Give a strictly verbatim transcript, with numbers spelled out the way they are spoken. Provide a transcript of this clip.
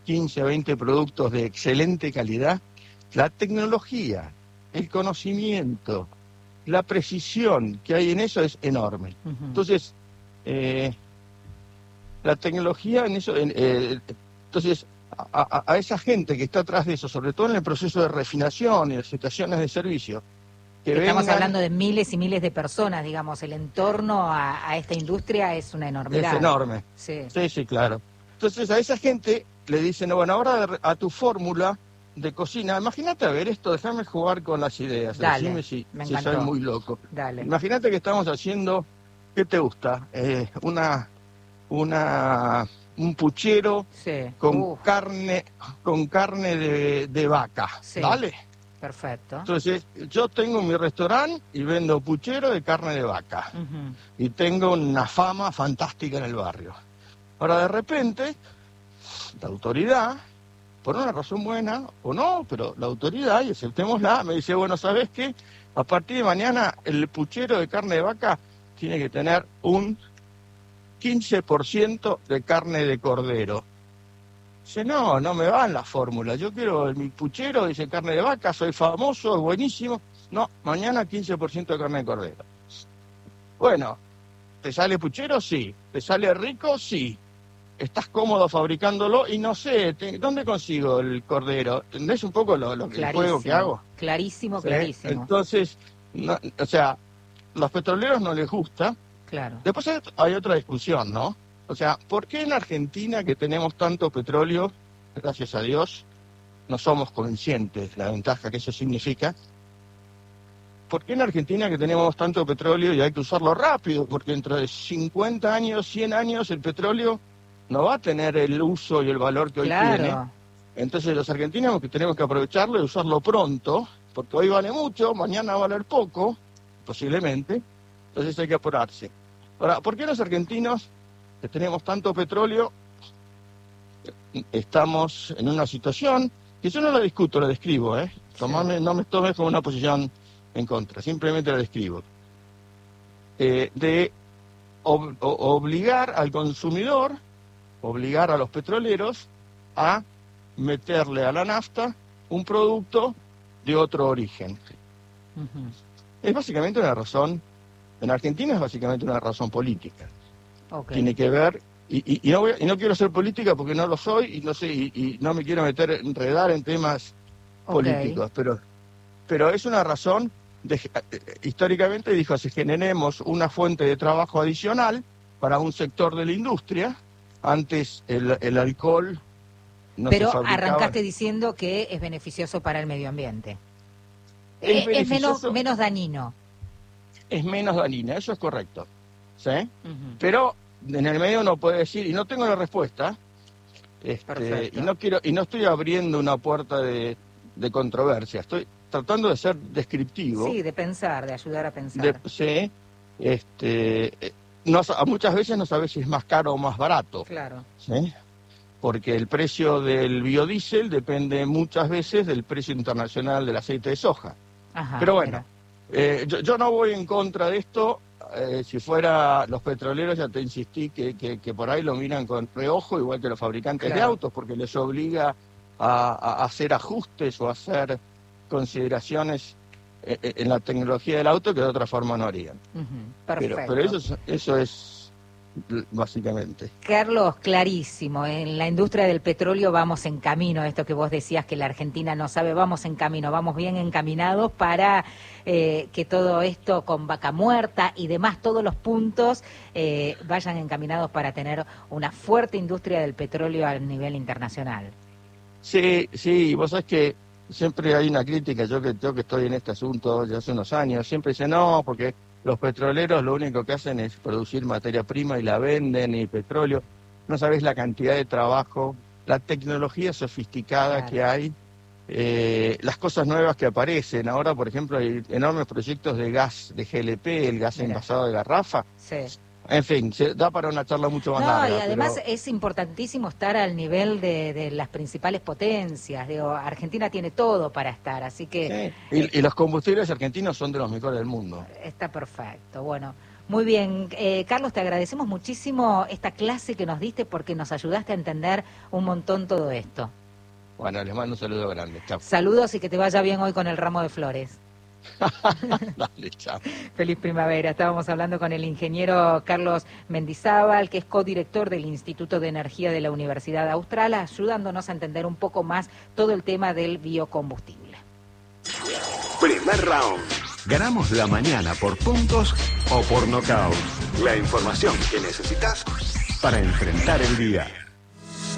quince, veinte productos de excelente calidad, la tecnología, el conocimiento, la precisión que hay en eso es enorme. Uh-huh. Entonces, eh, la tecnología en eso, en, eh, entonces, a, a, a esa gente que está atrás de eso, sobre todo en el proceso de refinación y de estaciones de servicio, que estamos vengan, hablando de miles y miles de personas, digamos, el entorno a, a esta industria es una enormidad. Es enorme. Sí. sí, sí, claro. Entonces a esa gente le dicen, bueno, ahora a tu fórmula de cocina, imagínate, a ver esto, déjame jugar con las ideas, Dale, decime si, me si encantó. soy muy loco. Dale. Imagínate que estamos haciendo, ¿qué te gusta? Eh, una, una, un puchero sí. con Uf. carne, con carne de, de vaca, sí. ¿vale? Perfecto. Entonces, yo tengo mi restaurante y vendo puchero de carne de vaca. Uh-huh. Y tengo una fama fantástica en el barrio. Ahora, de repente, la autoridad, por una razón buena o no, pero la autoridad, y aceptémosla, me dice, bueno, ¿sabes qué? A partir de mañana, el puchero de carne de vaca tiene que tener un quince por ciento de carne de cordero. Dice, no, no me va en la fórmula, yo quiero mi puchero, dice carne de vaca, soy famoso, es buenísimo. No, mañana quince por ciento de carne de cordero. Bueno, ¿te sale puchero? Sí. ¿Te sale rico? Sí. ¿Estás cómodo fabricándolo? Y no sé, te, ¿dónde consigo el cordero? ¿Entendés un poco lo, lo el juego que hago? Clarísimo, ¿Sí? clarísimo. Entonces, no, o sea, los petroleros no les gusta. Claro. Después hay, hay otra discusión, ¿no? O sea, ¿por qué en Argentina, que tenemos tanto petróleo, gracias a Dios, no somos conscientes de la ventaja que eso significa? ¿Por qué en Argentina, que tenemos tanto petróleo y hay que usarlo rápido? Porque dentro de cincuenta años, cien años, el petróleo no va a tener el uso y el valor que hoy claro. tiene. Entonces los argentinos que tenemos que aprovecharlo y usarlo pronto, porque hoy vale mucho, mañana va a valer poco, posiblemente, entonces hay que apurarse. Ahora, ¿por qué los argentinos, que tenemos tanto petróleo, estamos en una situación que yo no la discuto, la describo, ¿eh? Tomame, sí. No me tomes como una posición en contra, simplemente la describo. Eh, de ob obligar al consumidor, obligar a los petroleros a meterle a la nafta un producto de otro origen. Uh-huh. Es básicamente una razón, en Argentina es básicamente una razón política. Okay. Tiene que ver, y, y, y, no voy, y no quiero ser política porque no lo soy, y no sé, y, y no me quiero meter, enredar en temas okay. políticos, pero, pero es una razón, de, históricamente dijo, si generemos una fuente de trabajo adicional para un sector de la industria, antes el, el alcohol no pero se fabricaba. Arrancaste diciendo que es beneficioso para el medio ambiente. Es, es menos, menos dañino. Es menos dañina, eso es correcto. ¿Sí? Uh-huh. Pero en el medio uno puede decir, y no tengo la respuesta, este, y no quiero, y no estoy abriendo una puerta de, de controversia, estoy tratando de ser descriptivo. Sí, de pensar, de ayudar a pensar. De, sí, este, no, muchas veces no sabes si es más caro o más barato. Claro. ¿Sí? Porque el precio del biodiesel depende muchas veces del precio internacional del aceite de soja. Ajá, pero bueno, eh, yo, yo no voy en contra de esto. Eh, si fuera los petroleros, ya te insistí que, que, que por ahí lo miran con reojo, igual que los fabricantes claro. de autos, porque les obliga a, a hacer ajustes o a hacer consideraciones eh, en la tecnología del auto que de otra forma no harían. Uh-huh. Perfecto. Pero, pero eso, eso es básicamente. Carlos, clarísimo, en la industria del petróleo vamos en camino, esto que vos decías que la Argentina no sabe, vamos en camino, vamos bien encaminados para eh, que todo esto con Vaca Muerta y demás, todos los puntos eh, vayan encaminados para tener una fuerte industria del petróleo a nivel internacional. Sí, sí, vos sabés que siempre hay una crítica, yo que, yo que estoy en este asunto ya hace unos años, siempre dicen no, porque los petroleros lo único que hacen es producir materia prima y la venden, y petróleo. No sabés la cantidad de trabajo, la tecnología sofisticada claro. que hay, eh, las cosas nuevas que aparecen. Ahora, por ejemplo, hay enormes proyectos de gas, de G L P, el gas Mira. envasado de garrafa. Sí. En fin, se da para una charla mucho más no, larga. Y además pero... es importantísimo estar al nivel de, de las principales potencias. Digo, Argentina tiene todo para estar, así que... Sí. Y, y los combustibles argentinos son de los mejores del mundo. Está perfecto. Bueno, Muy bien, eh, Carlos, te agradecemos muchísimo esta clase que nos diste porque nos ayudaste a entender un montón todo esto. Bueno, les mando un saludo grande. Chao. Saludos y que te vaya bien hoy con el ramo de flores. Dale, chao. Feliz primavera. Estábamos hablando con el ingeniero Carlos Mendizábal, que es codirector del Instituto de Energía de la Universidad Austral, ayudándonos a entender un poco más todo el tema del biocombustible. Primer round. Ganamos la mañana por puntos o por nocaut. La información que necesitas para enfrentar el día.